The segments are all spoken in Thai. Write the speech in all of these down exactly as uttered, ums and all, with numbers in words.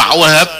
าครับ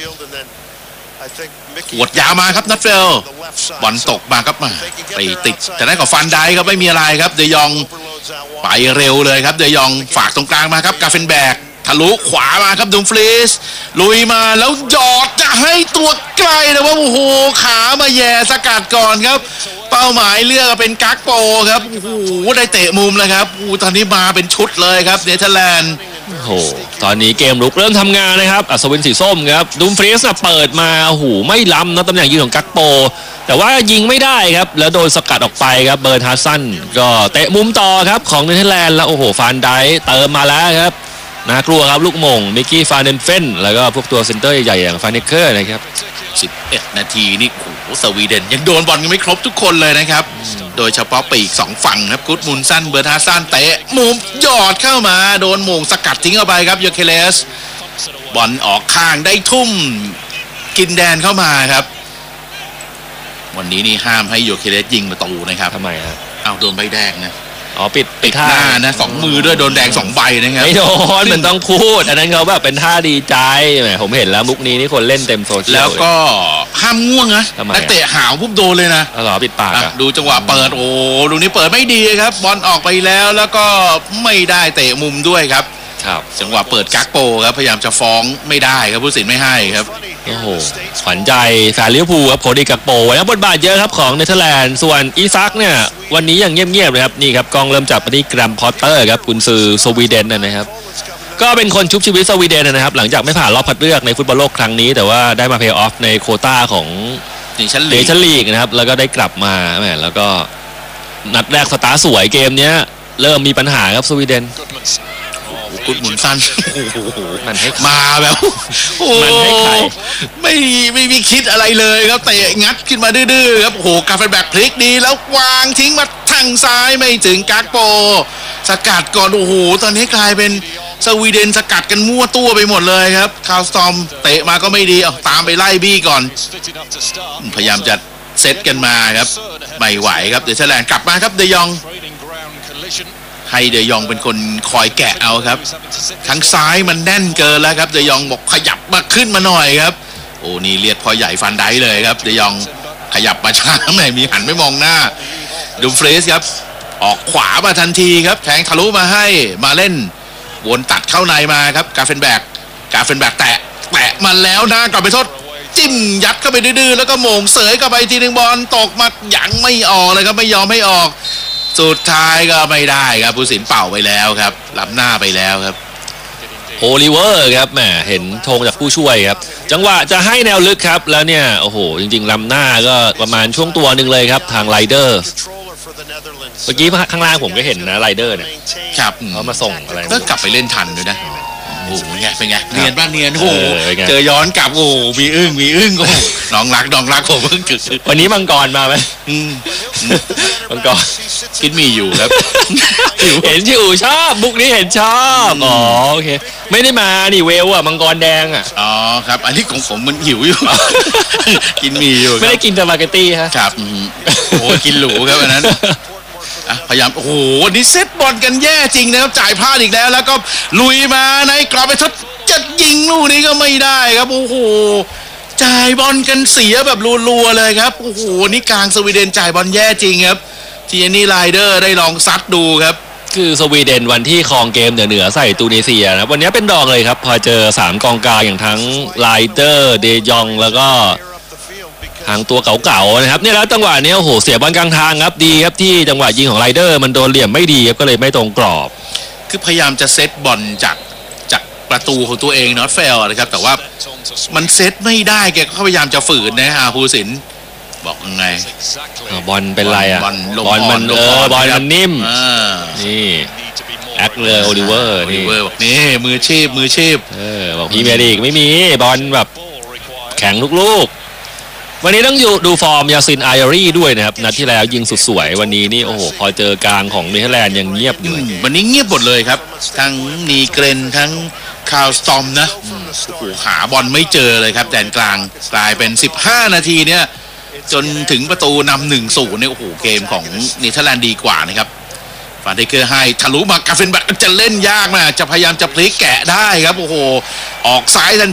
หวดยาวมาครับนัทเฟลบอลตกมาครับมาไปติดแต่ได้กับฟันได้ครับไม่มีอะไรครับเดยองไปเร็วเลยครับเดยองฝากตรงกลางมาครับกาเฟนแบกทะลุขวามาครับดุมฟรีสลุยมาแล้วหยอดจะให้ตัวไกลแต่ว่าโอ้โหขามาแย่สกัดก่อนครับเป้าหมายเลือกเป็นกักโปครับโอ้โหได้เตะมุมเลยครับโอ้ตอนนี้มาเป็นชุดเลยครับเนเธอร์แลนด์โอ้โหตอนนี้เกมลุกเริ่มทำงานนะครับอัศวินสีส้มครับดุมฟรีสเปิดมาโอ้โหไม่ล้ำนะตำแหน่งยืนของกักโปแต่ว่ายิงไม่ได้ครับแล้วโดนสกัดออกไปครับเบิร์นฮาซันก็เตะมุมต่อครับของเนเธอร์แลนด์แล้วโอ้โหฟานไดเติมมาแล้วครับน่ากลัวครับลูกมงมิกกี้ฟานเดนเฟนแล้วก็พวกตัวเซนเตอร์ใหญ่ๆอย่างฟานเนเคอร์นะครับสิบเอ็ดนาทีนี่โอ้โหสวีเดนยังโดนบอลกันไม่ครบทุกคนเลยนะครับโดยเฉพาะปีกสองฝั่งครับกุดมุนซันเบิร์นฮาซันเตะมุมหยอดเข้ามาโดนมงสกัดทิ้งเข้าไปครับโยเคเลสบอลออกข้างได้ทุ่มกินแดนเข้ามาครับวันนี้นี่ห้ามให้โยเคเลสยิงประตูนะครับทำไมครับเอาโดนใบแดงนะอ๋อปิดปิดหน้านะสองมือด้วยโดนแดงสองใบนะครับไม่โดนมันต้องพูดอันนั้นเขาแบบเป็นท่าดีใจแหมผมเห็นแล้วมุกนี้นี่คนเล่นเต็มโซเชียลแล้วก็ห้ามง่วงนะนักเตะหาวปุ๊บโดนเลยนะอ๋อปิดปากดูจังหวะเปิดโอ้ลูกนี้เปิดไม่ดีครับบอลออกไปแล้วแล้วก็ไม่ได้เตะมุมด้วยครับครับจังหวะเปิดกักโปครับพยายามจะฟ้องไม่ได้ครับผู้ตัดสินไม่ให้ครับโอ้โหขวัญใจแฟนลิเวอร์พูลครับโคดี้กักโปไว้แล้วบทบาทเยอะครับของเนเธอร์แลนด์ส่วนอีซักเนี่ยวันนี้ยังเงียบๆเลยครับนี่ครับกล้องเริ่มจับไปที่แกรมพอตเตอร์ครับกุนซือสวีเดนนะครับก็เป็นคนชุบชีวิตสวีเดนนะครับหลังจากไม่ผ่านรอบคัดเลือกในฟุตบอลโลกครั้งนี้แต่ว่าได้มาเพลย์ออฟในโควต้าของเนชั่นลีกนะครับแล้วก็ได้กลับมาแหมแล้วก็นัดแรกสตาร์สวยเกมนี้เริ่มมีปัญหาครับสวีเดนกุดหมุนสั้นมันให้มาแบบโอ้มันให้ใครไม่ไม่มีคิดอะไรเลยครับเตะงัดขึ้นมาดื้อๆครับโอ้โหกาเฟนแบกพลิกดีแล้ววางทิ้งมาทางซ้ายไม่ถึงกักโปสกัดก่อนโอ้โหตอนนี้กลายเป็นสวีเดนสกัดกันมั่วตัวไปหมดเลยครับคาร์ลสตอมเตะมาก็ไม่ดีเอาตามไปไล่บี้ก่อนพยายามจะเซตกันมาครับไม่ไหวครับเดชแลนด์กลับมาครับเดยองให้เดยองเป็นคนคอยแกะเอาครับทั้งซ้ายมันแน่นเกินแล้วครับเดยองบอกขยับมาขึ้นมาหน่อยครับโอ้นี่เรียกพอใหญ่ฟันได้เลยครับเดยองขยับมาช้าไม่มีหันไม่มองหน้าดูเฟรสครับออกขวามาทันทีครับแทงทะลุมาให้มาเล่นวนตัดเข้าในมาครับกาเฟนแบกกาเฟนแบกแตะแตะมันแล้วหน้ากลับไปโทษจิ้มยัดเข้าไปดื้อๆแล้วก็โมงเสยเข้าไปทีนึงบอลตกมายังไม่ออกเลยครับไม่ยอมให้ออกสุดท้ายก็ไม่ได้ครับผู้สินเป่าไปแล้วครับล้ำหน้าไปแล้วครับโอลิเวอร์ครับแหมเห็นธงจากผู้ช่วยครับจังหวะจะให้แนวลึกครับแล้วเนี่ยโอ้โหจริงๆล้ำหน้าก็ประมาณช่วงตัวหนึ่งเลยครับทางไรเดอร์เมื่อกี้ข้างล่างผมก็เห็นนะไรเดอร์เนี่ยครับเขามาส่งอะไรก็กลับไปเล่นทันด้วยนะโอ้โหเป็นไงเป็นไงเนียนบ้านเนียนโอ้โหเจอย้อนกลับโอ้มีอึ้งมีอึ้งโอ้น้องรักน้องรักผมเพิ่งจุดวันนี้มังกรมาไหมมังกรกินมีอยู่ครับเห็นอยู่ชอบบุกนี้เห็นชอบอ๋อโอเคไม่ได้มานี่เวลอะมังกรแดงอะอ๋อครับอันนี้ของผมมันหิวอยู่กินมีอยู่ไม่ได้กินสปาเกตตี้ฮะครับโอ้กินหรูครับอันนั้นพยายามโอ้โหนี่เซตบอลกันแย่จริงนะครับจ่ายพลาดอีกแล้วแล้วก็ลุยมาในกรอบไปทดจะยิงลูกนี้ก็ไม่ได้ครับโอ้โหจ่ายบอลกันเสียแบบรัวๆเลยครับโอ้โหนี่กลางสวีเดนจ่ายบอลแย่จริงครับทีนี้ไรเดอร์ได้ลองซัดดูครับคือสวีเดนวันที่ครองเกมเหนือๆใส่ตูนิเซียนะวันนี้เป็นรองเลยครับพอเจอสามกองกลางอย่างทั้งไรเดอร์เดยองแล้วก็ทางตัวเก่าๆนะครับเนี่ยแล้วจังหวะนี้โอ้โหเสียบอลกลางทางครับดีครับที่จังหวะยิงของไรเดอร์มันโดนเหลี่ยมไม่ดีครับก็เลยไม่ตรงกรอบคือพยายามจะเซตบอลจากจากประตูของตัวเองนอตเฟลนะครับแต่ว่ามันเซตไม่ได้แกก็พยายามจะฝืนนะฮะภูสินบอกยังไงบอลเป็นไรอ่ะบอลมันเออบอลมันนิ่มนี่แอคเลยโอลิเวอร์นี่บอกนี่มือชีพมือชีพเออบอกพี่เมริกไม่มีบอลแบบแข็งลูกๆวันนี้ต้องอยู่ดูฟอร์มยาซินไออารีด้วยนะครับนัดที่แล้วยิงสุดสวยวันนี้นี่โอ้โหพอเจอกลางของเนเธอร์แลนด์ยังเงียบอยู่วันนี้เงียบหมดเลยครับทั้งนีเกรนทั้งคาร์ลสตอมนะโอ้โหหาบอลไม่เจอเลยครับแดนกลางกลายเป็นสิบห้านาทีเนี่ยจนถึงประตูนำหนึ่งศูนย์เนี่ยโอ้โหเกมของเนเธอร์แลนด์ดีกว่านะครับฟานเดเกอร์ให้ทะลุมากาเฟนแบกจะเล่นยากนะจะพยายามจะพลิกแกะได้ครับโอ้โหออกซ้ายทัน